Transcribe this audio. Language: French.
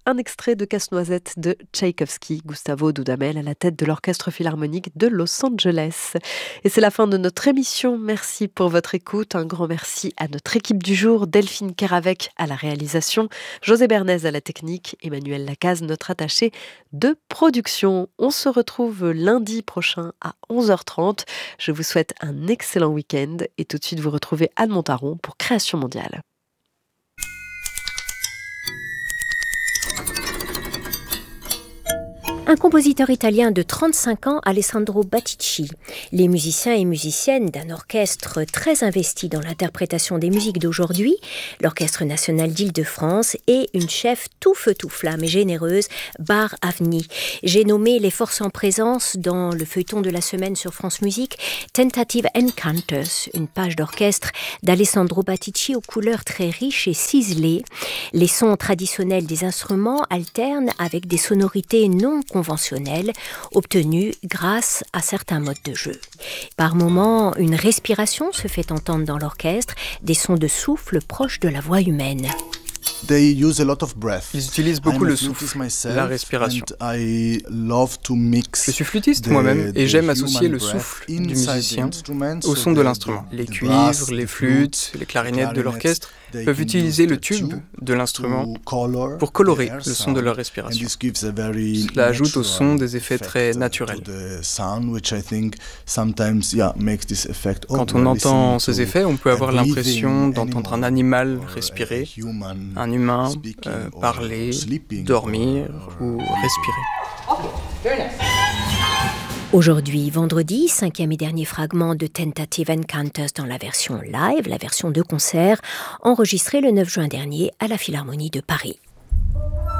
un extrait de Casse-Noisette de Tchaïkovski, Gustavo Dudamel à la tête de l'Orchestre Philharmonique de Los Angeles. Et c'est la fin de notre émission. Merci pour votre écoute. Un grand merci à notre équipe du jour, Delphine Keravec à la réalisation, José Bernays à la technique, Emmanuel Lacaze, notre attaché de production. On se retrouve lundi prochain à 11h30. Je vous souhaite un excellent week-end et tout de suite vous retrouvez Anne Montaron pour Création mondiale. Un compositeur italien de 35 ans, Alessandro Battici. Les musiciens et musiciennes d'un orchestre très investi dans l'interprétation des musiques d'aujourd'hui, l'Orchestre national d'Île-de-France, et une chef tout feu tout flamme et généreuse, Bar Avni. J'ai nommé les forces en présence dans le feuilleton de la semaine sur France Musique, Tentative Encounters, une page d'orchestre d'Alessandro Battici aux couleurs très riches et ciselées. Les sons traditionnels des instruments alternent avec des sonorités non conventionnelle obtenue grâce à certains modes de jeu. Par moments, une respiration se fait entendre dans l'orchestre, des sons de souffle proches de la voix humaine. Ils utilisent beaucoup le souffle, la respiration. Je suis flûtiste moi-même et j'aime associer le souffle du musicien au son de l'instrument. Les cuivres, les flûtes, les clarinettes de l'orchestre peuvent utiliser le tube de l'instrument pour colorer le son de leur respiration. Cela ajoute au son des effets très naturels. Quand on entend ces effets, on peut avoir l'impression d'entendre un animal respirer, un humain parler, dormir ou respirer. Aujourd'hui, vendredi, 5e et dernier fragment de Tentative Encounters dans la version live, la version de concert, enregistrée le 9 juin dernier à la Philharmonie de Paris.